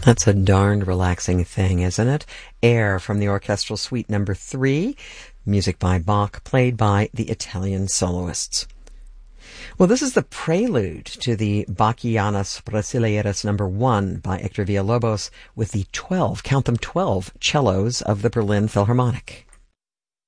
That's a darned relaxing thing, isn't it? Air from the Orchestral Suite No. 3, music by Bach, played by the Italian soloists. Well, this is the prelude to the Bachianas Brasileiras No. 1 by Hector Villalobos with the 12, count them 12, cellos of the Berlin Philharmonic.